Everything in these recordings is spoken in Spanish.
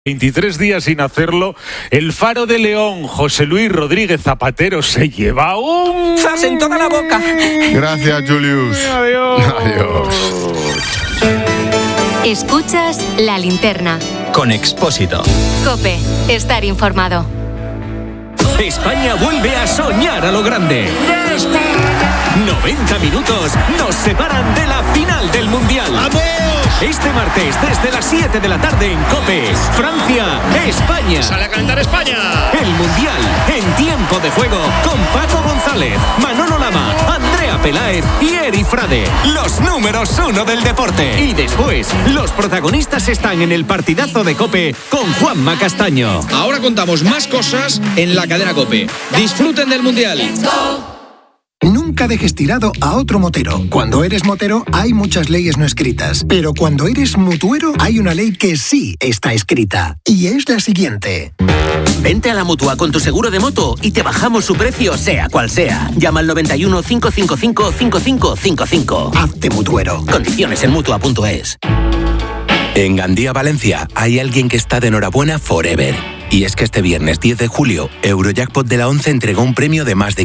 23 días sin hacerlo, el Faro de León, José Luis Rodríguez Zapatero, se lleva un... ¡Zas en toda la boca! Gracias, Julius. Adiós. Adiós. Escuchas La Linterna. Con Expósito. COPE. Estar informado. España vuelve a soñar a lo grande. 90 minutos nos separan de la final del Mundial. ¡Vamos! Este martes, desde las 7 de la tarde en COPE, Francia, España. ¡Sale a calentar España! El Mundial en tiempo de juego con Paco González, Manolo Lama, Andrea Peláez y Eri Frade. Los números 1 del deporte. Y después, los protagonistas están en el partidazo de COPE con Juanma Castaño. Ahora contamos más cosas en la cadena COPE. Disfruten del Mundial. Nunca dejes tirado a otro motero. Cuando eres motero hay muchas leyes no escritas, pero cuando eres mutuero hay una ley que sí está escrita, y es la siguiente. Vente a la Mutua con tu seguro de moto y te bajamos su precio sea cual sea. Llama al 91 555 5555. Hazte mutuero. Condiciones en Mutua.es. En Gandía, Valencia, hay alguien que está de enhorabuena forever. Y es que este viernes 10 de julio, Eurojackpot de la 11 entregó un premio de más de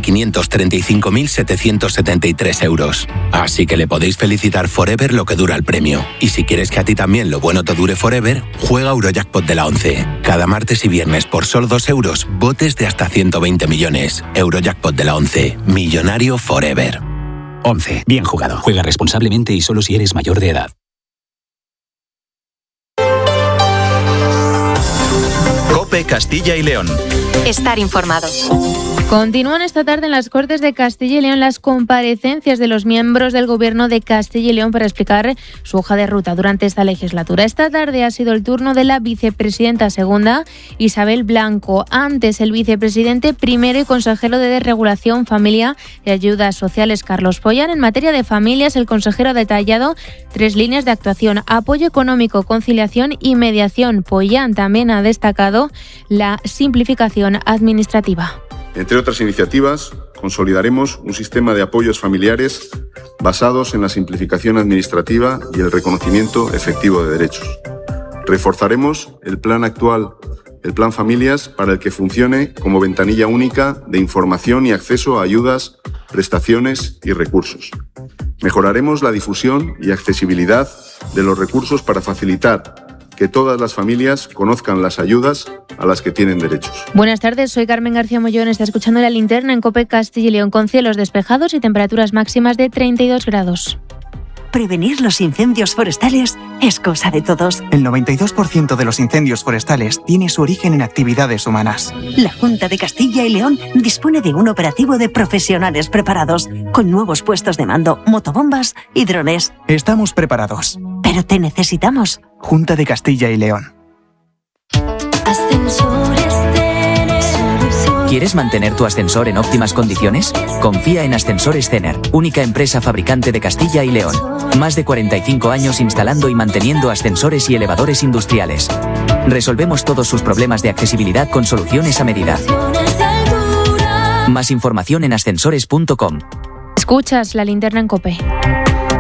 535.773 euros. Así que le podéis felicitar forever lo que dura el premio. Y si quieres que a ti también lo bueno te dure forever, juega Eurojackpot de la 11. Cada martes y viernes por solo 2 euros, botes de hasta 120 millones. Eurojackpot de la 11. Millonario forever. 11. Bien jugado. Juega responsablemente y solo si eres mayor de edad. COPE Castilla y León. Estar informado. Continúan esta tarde en las Cortes de Castilla y León las comparecencias de los miembros del Gobierno de Castilla y León para explicar su hoja de ruta durante esta legislatura. Esta tarde ha sido el turno de la vicepresidenta segunda, Isabel Blanco. Antes, el vicepresidente primero y consejero de Desregulación, Familia y Ayudas Sociales, Carlos Pollán. En materia de familias, el consejero ha detallado 3 líneas de actuación: apoyo económico, conciliación y mediación. Pollán también ha destacado la simplificación administrativa. Entre otras iniciativas, consolidaremos un sistema de apoyos familiares basados en la simplificación administrativa y el reconocimiento efectivo de derechos. Reforzaremos el plan actual, el Plan Familias, para el que funcione como ventanilla única de información y acceso a ayudas, prestaciones y recursos. Mejoraremos la difusión y accesibilidad de los recursos para facilitar que todas las familias conozcan las ayudas a las que tienen derechos. Buenas tardes, soy Carmen García Mollón. Está escuchando La Linterna en COPE Castilla y León, con cielos despejados y temperaturas máximas de 32 grados. Prevenir los incendios forestales es cosa de todos. El 92% de los incendios forestales tiene su origen en actividades humanas. La Junta de Castilla y León dispone de un operativo de profesionales preparados, con nuevos puestos de mando, motobombas y drones. Estamos preparados. Pero te necesitamos. Junta de Castilla y León. ¿Quieres mantener tu ascensor en óptimas condiciones? Confía en Ascensores Cener, única empresa fabricante de Castilla y León. Más de 45 años instalando y manteniendo ascensores y elevadores industriales. Resolvemos todos sus problemas de accesibilidad con soluciones a medida. Más información en ascensores.com. Escuchas La Linterna en COPE.